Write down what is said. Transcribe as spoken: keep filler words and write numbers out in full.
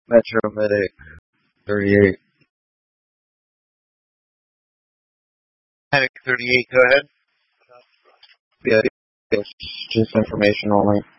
Metro Medic thirty-eight. Medic thirty-eight, go ahead. Yeah, it's just information only.